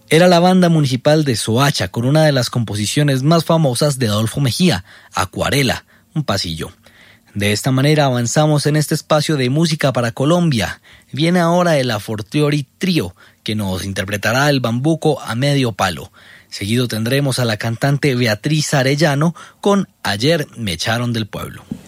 Era la banda municipal de Soacha con una de las composiciones más famosas de Adolfo Mejía, Acuarela, un pasillo. De esta manera avanzamos en este espacio de música para Colombia. Viene ahora el Afortiori Trío, que nos interpretará el bambuco a medio palo. Seguido tendremos a la cantante Beatriz Arellano con Ayer me echaron del pueblo.